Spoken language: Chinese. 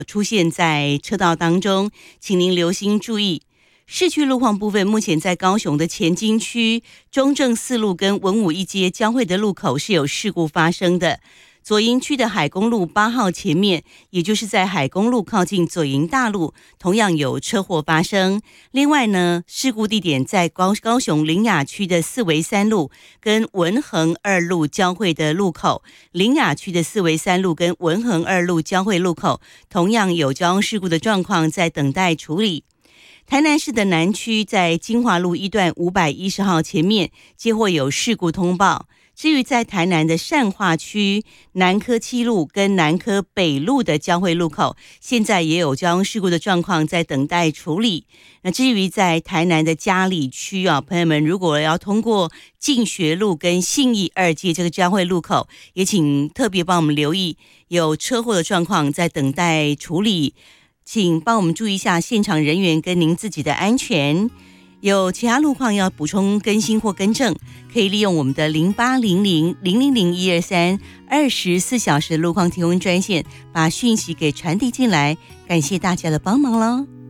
出现在车道当中，请您留心注意。市区路况部分，目前在高雄的前金区中正四路跟文武一街交汇的路口是有事故发生的。左营区的海公路8号前面，也就是在海公路靠近左营大路，同样有车祸发生。另外呢，事故地点在高雄苓雅区的四维三路跟文衡二路交汇的路口，苓雅区的四维三路跟文衡二路交汇路口，同样有交通事故的状况在等待处理。台南市的南区在金华路1段510号前面接获有事故通报。至于在台南的善化区南科7路跟南科北路的交汇路口，现在也有交通事故的状况在等待处理。那至于在台南的嘉里区朋友们如果要通过进学路跟信义2街这个交汇路口，也请特别帮我们留意有车祸的状况在等待处理，请帮我们注意一下现场人员跟您自己的安全。有其他路况要补充更新或更正，可以利用我们的0800000123 24小时的路况提供专线，把讯息给传递进来。感谢大家的帮忙喽。